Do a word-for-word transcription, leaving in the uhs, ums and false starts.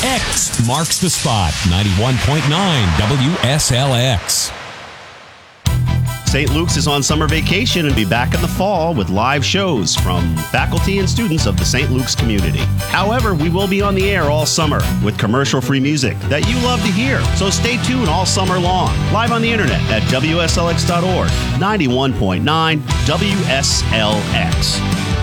X marks the spot. ninety-one point nine W S L X. Saint Luke's is on summer vacation and be back in the fall with live shows from faculty and students of the Saint Luke's community. However, we will be on the air all summer with commercial-free music that you love to hear. So stay tuned all summer long. Live on the internet at W S L X dot org. ninety-one point nine W S L X.